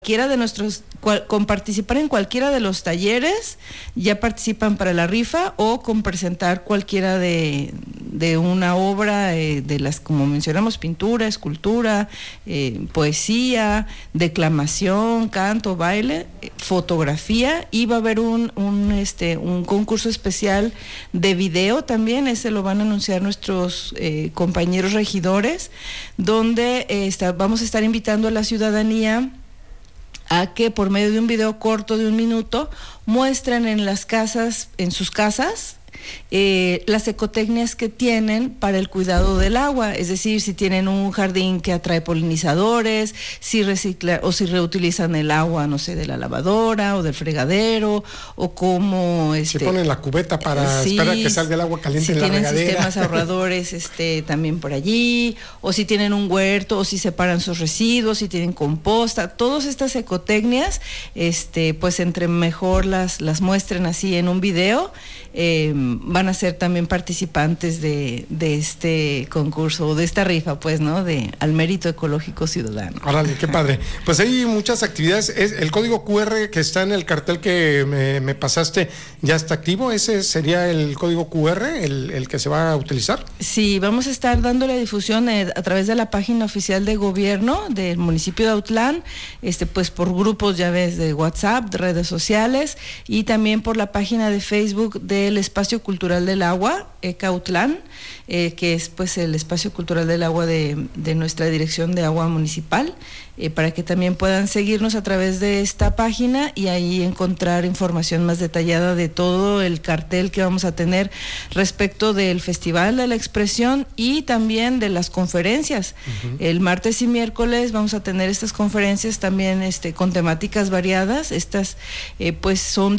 con participar en cualquiera de los talleres, ya participan para la rifa, o con presentar cualquiera de una obra, de las, como mencionamos, pintura, escultura, poesía, declamación, canto, baile, fotografía, y va a haber un concurso especial de video también. Ese lo van a anunciar nuestros compañeros regidores, donde vamos a estar invitando a la ciudadanía a que por medio de un video corto de 1 minuto muestren en sus casas, las ecotecnias que tienen para el cuidado del agua, es decir, si tienen un jardín que atrae polinizadores, si reutilizan el agua, no sé, de la lavadora o del fregadero, o cómo si ponen la cubeta para esperar que salga el agua caliente en la regadera. Si tienen sistemas ahorradores también por allí, o si tienen un huerto, o si separan sus residuos, si tienen composta. Todas estas ecotecnias, pues entre mejor las muestren así en un video, van a ser también participantes de este concurso, o de esta rifa, pues, ¿no? Al mérito ecológico ciudadano. Órale, qué padre. Pues hay muchas actividades. El código QR que está en el cartel que me pasaste, ¿ya está activo? ¿Ese sería el código QR, el que se va a utilizar? Sí, vamos a estar dando la difusión a través de la página oficial de gobierno del municipio de Autlán, pues por grupos, ya ves, de WhatsApp, de redes sociales, y también por la página de Facebook del Espacio Cultural del Agua, ECA Autlán, que es pues el Espacio Cultural del Agua de nuestra Dirección de Agua Municipal, para que también puedan seguirnos a través de esta página y ahí encontrar información más detallada de todo el cartel que vamos a tener respecto del Festival de la Expresión y también de las conferencias. Uh-huh. El martes y miércoles vamos a tener estas conferencias también con temáticas variadas. Estas pues son